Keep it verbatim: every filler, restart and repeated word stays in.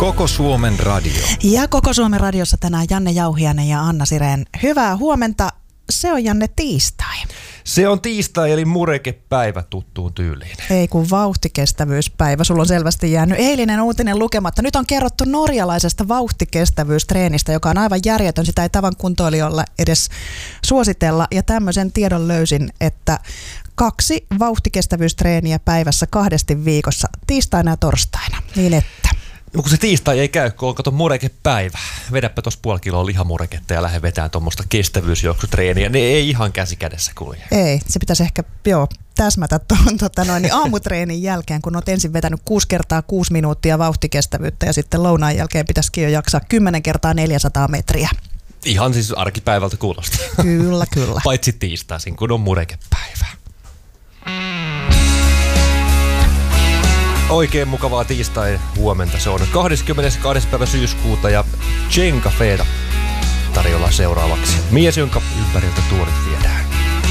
Koko Suomen radio. Ja Koko Suomen radiossa tänään Janne Jauhiainen ja Anna Sireen. Hyvää huomenta. Se on Janne tiistai. Se on tiistai eli murekepäivä tuttuun tyyliin. Ei kun vauhtikestävyyspäivä. Sulla on selvästi jäänyt eilinen uutinen lukematta. Nyt on kerrottu norjalaisesta vauhtikestävyystreenistä, joka on aivan järjetön. Sitä ei tavan kuntoilijoilla edes suositella. Ja tämmöisen tiedon löysin, että kaksi vauhtikestävyystreeniä päivässä kahdesti viikossa, tiistaina ja torstaina. Niin että... Kun se tiistai ei käy, kun on kato murekepäivä. Vedäpä tuossa puoli kiloa lihamureketta ja lähde vetämään tuommoista kestävyysjuoksutreeniä. Ne ei ihan käsi kädessä kulje. Ei, se pitäisi ehkä joo, täsmätä tuon tota noin, niin aamutreenin jälkeen, kun olet ensin vetänyt kuusi kertaa kuusi minuuttia vauhtikestävyyttä ja sitten lounaan jälkeen pitäisikin jo jaksaa kymmenen kertaa neljäsataa metriä. Ihan siis arkipäivältä kuulostaa. Kyllä, kyllä. Paitsi tiistaisin, kun on murekepäivä. Oikein mukavaa tiistai huomenta. Se on kahdeskymmenestoinen päivä syyskuuta ja Jenga Feeda tarjolla seuraavaksi. Mies, jonka ympäriltä tuolit viedään.